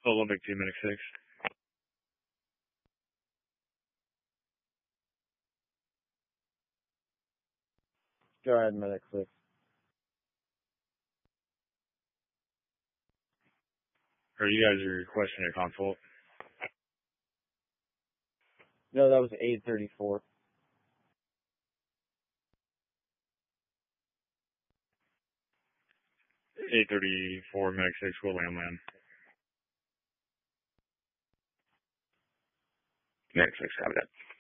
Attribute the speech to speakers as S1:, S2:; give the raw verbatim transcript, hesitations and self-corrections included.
S1: Olympic two, Medic six.
S2: Go ahead, Medic six.
S1: Or you guys are requesting a consult?
S2: No, that was eight thirty-four.
S1: eight thirty-four, Medic six, will land land.
S3: Medic six, have that.